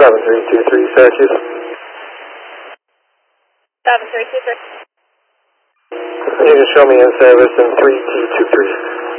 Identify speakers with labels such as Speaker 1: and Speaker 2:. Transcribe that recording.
Speaker 1: 7323 Syracuse.
Speaker 2: 7323.
Speaker 1: You can show me in service in 3T23.